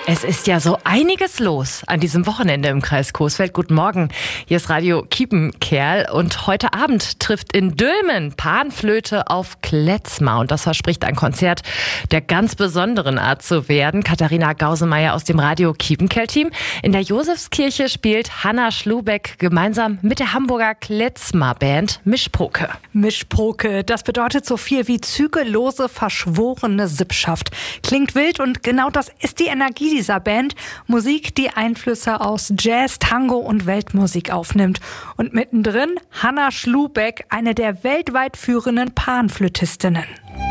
Es ist ja so einiges los an diesem Wochenende im Kreis Coesfeld. Guten Morgen, hier ist Radio Kiepenkerl und heute Abend trifft in Dülmen Panflöte auf Kletzmar und das verspricht ein Konzert der ganz besonderen Art zu werden. Katharina Gausemeyer aus dem Radio Kiepenkerl-Team. In der Josefskirche spielt Hanna Schlubeck gemeinsam mit der Hamburger Kletzmar-Band Mischpoke. Mischpoke, das bedeutet so viel wie zügellose, verschworene Sippschaft. Klingt wild und genau das ist die Energie dieser Band. Musik, die Einflüsse aus Jazz, Tango und Weltmusik aufnimmt. Und mittendrin Hanna Schlubeck, eine der weltweit führenden Panflötistinnen.